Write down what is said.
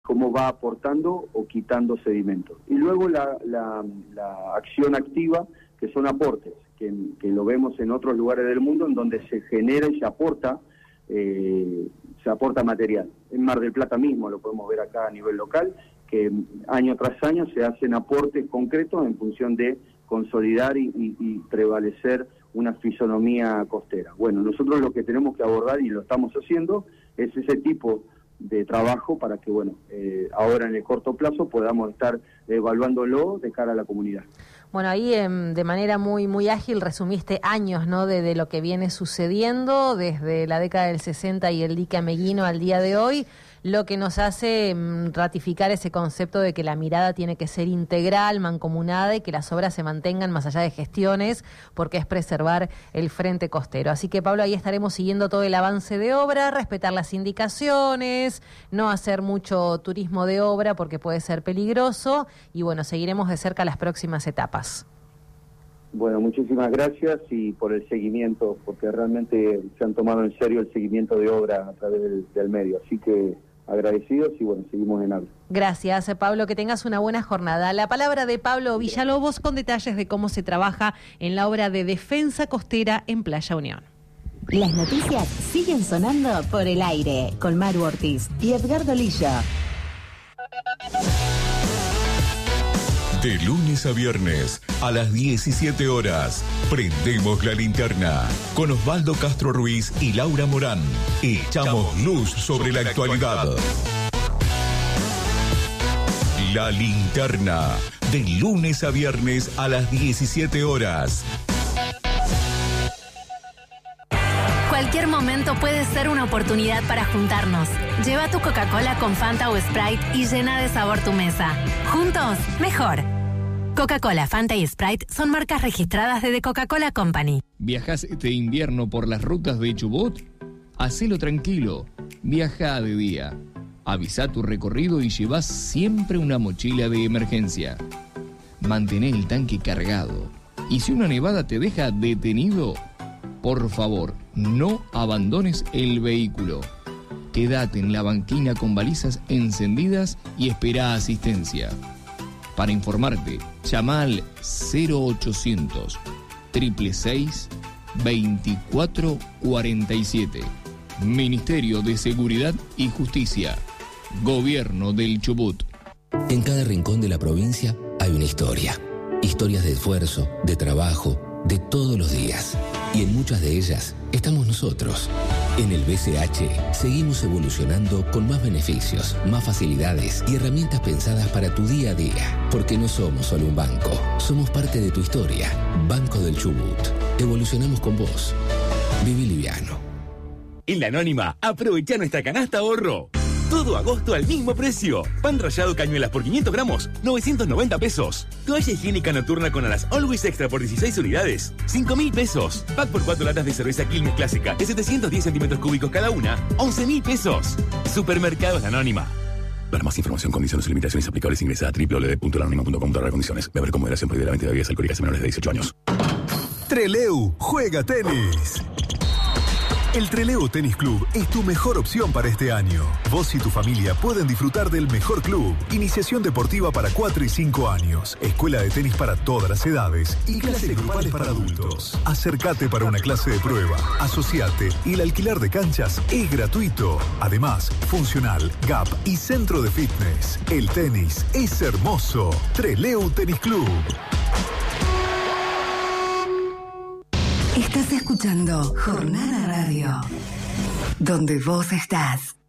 cómo va aportando o quitando sedimentos. Y luego la acción activa, que son aportes, que lo vemos en otros lugares del mundo, en donde se genera y se aporta material. En Mar del Plata mismo lo podemos ver acá a nivel local, que año tras año se hacen aportes concretos en función de consolidar y prevalecer una fisonomía costera. Bueno, nosotros lo que tenemos que abordar, y lo estamos haciendo, es ese tipo de trabajo para que, bueno, ahora en el corto plazo podamos estar evaluándolo de cara a la comunidad. Bueno, ahí de manera muy ágil resumiste años, ¿no?, de lo que viene sucediendo desde la década del 60 y el dique Ameguino al día de hoy, lo que nos hace ratificar ese concepto de que la mirada tiene que ser integral, mancomunada, y que las obras se mantengan más allá de gestiones, porque es preservar el frente costero. Así que, Pablo, ahí estaremos siguiendo todo el avance de obra, respetar las indicaciones, no hacer mucho turismo de obra porque puede ser peligroso, y bueno, seguiremos de cerca las próximas etapas. Bueno, muchísimas gracias y por el seguimiento, porque realmente se han tomado en serio el seguimiento de obra a través del medio, así que agradecidos y bueno, seguimos en habla. Gracias, Pablo, que tengas una buena jornada. La palabra de Pablo Villalobos con detalles de cómo se trabaja en la obra de defensa costera en Playa Unión. Las noticias siguen sonando por el aire con Maru Ortiz y Edgardo Lillo. De lunes a viernes, a las 17 horas, prendemos la linterna con Osvaldo Castro Ruiz y Laura Morán. Echamos luz sobre la actualidad. La linterna, de lunes a viernes a las 17 horas. Cualquier momento puede ser una oportunidad para juntarnos. Lleva tu Coca-Cola con Fanta o Sprite y llena de sabor tu mesa. Juntos, mejor. Coca-Cola, Fanta y Sprite son marcas registradas de The Coca-Cola Company. ¿Viajás este invierno por las rutas de Chubut? Hacelo tranquilo. Viaja de día. Avisa tu recorrido y llevas siempre una mochila de emergencia. Mantén el tanque cargado. Y si una nevada te deja detenido, por favor, no abandones el vehículo. Quédate en la banquina con balizas encendidas y espera asistencia. Para informarte, llama al 0800 666 2447. Ministerio de Seguridad y Justicia. Gobierno del Chubut. En cada rincón de la provincia hay una historia. Historias de esfuerzo, de trabajo, de todos los días. Y en muchas de ellas estamos nosotros. En el BCH seguimos evolucionando con más beneficios, más facilidades y herramientas pensadas para tu día a día. Porque no somos solo un banco, somos parte de tu historia. Banco del Chubut. Evolucionamos con vos. Viví liviano. En La Anónima, aprovecha nuestra canasta ahorro. Todo agosto al mismo precio. Pan rallado cañuelas por 500 gramos, 990 pesos. Toalla higiénica nocturna con alas Always Extra por 16 unidades, 5.000 pesos. Pack por 4 latas de cerveza Quilmes Clásica de 710 centímetros cúbicos cada una, 11.000 pesos. Supermercados La Anónima. Para más información, condiciones y limitaciones aplicables, ingresa a www.laanonima.com/condiciones. Beber con moderación, prohibida la venta de bebidas alcohólicas a menores de 18 años. Treleu juega tenis. El Treleu Tenis Club es tu mejor opción para este año. Vos y tu familia pueden disfrutar del mejor club. Iniciación deportiva para 4 y 5 años. Escuela de tenis para todas las edades. Y clases grupales para adultos. Acércate para una clase de prueba. Asociate y el alquiler de canchas es gratuito. Además, funcional, gap y centro de fitness. El tenis es hermoso. Treleu Tenis Club. Estás escuchando Jornada Radio, donde vos estás.